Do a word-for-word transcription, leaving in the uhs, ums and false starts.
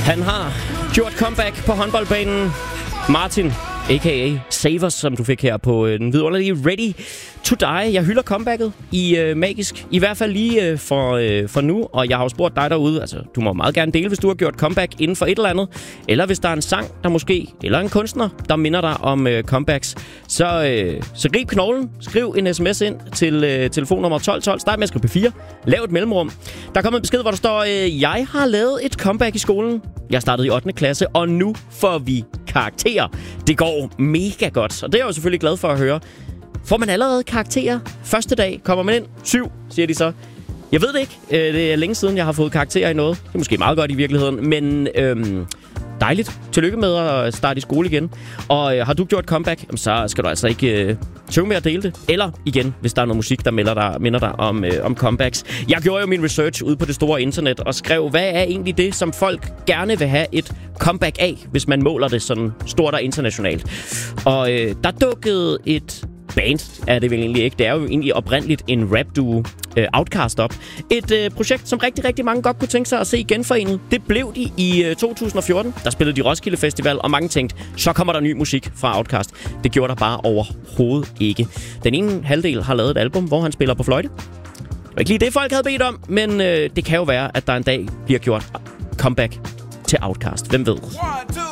Han har gjort comeback på håndboldbanen. Martin, a k a. Savers, som du fik her på øh, den vidunderlige Ready to Die. Jeg hylder comebacket i øh, Magisk. I hvert fald lige øh, for, øh, for nu. Og jeg har jo spurgt dig derude. Altså, du må meget gerne dele, hvis du har gjort comeback inden for et eller andet. Eller hvis der er en sang, der måske... Eller en kunstner, der minder dig om øh, comebacks. Så, øh, så grib knoglen. Skriv en sms ind til øh, telefonnummer tolv tolv. Start med at skrive P fire. Lav et mellemrum. Der er kommet en besked, hvor der står... Øh, jeg har lavet et comeback i skolen. Jeg startede i ottende klasse, og nu får vi karakterer. Det går mega godt, og det er jeg jo selvfølgelig glad for at høre. Får man allerede karakterer? Første dag kommer man ind. Syv, siger de så. Jeg ved det ikke. Det er længe siden, jeg har fået karakterer i noget. Det er måske meget godt i virkeligheden, men øhm, dejligt. Tillykke med at starte i skole igen. Og øh, har du gjort comeback, så skal du altså ikke øh, tøve med at dele det. Eller igen, hvis der er noget musik, der melder dig, minder dig om, øh, om comebacks. Jeg gjorde jo min research ude på det store internet og skrev, hvad er egentlig det, som folk gerne vil have et comeback af, hvis man måler det sådan stort og internationalt. Og øh, der dukkede et band, er det vel egentlig ikke. Det er jo egentlig oprindeligt en rap-duo, øh, Outkast op. Et øh, projekt, som rigtig, rigtig mange godt kunne tænke sig at se genforenet. Det blev de i øh, to tusind og fjorten. Der spillede de Roskilde Festival, og mange tænkte, så kommer der ny musik fra Outkast. Det gjorde der bare overhovedet ikke. Den ene halvdel har lavet et album, hvor han spiller på fløjte. Det var ikke lige det, folk havde bedt om, men øh, det kan jo være, at der en dag bliver gjort comeback til Outkast. Hvem ved? One, two.